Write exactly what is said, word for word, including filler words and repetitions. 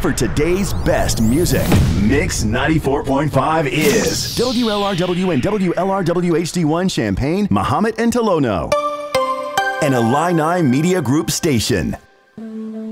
for today's best music. Mix ninety-four point five is W L R W and W L R W H D one Champaign, Mahomet and Tolono, an Illini Media Group station.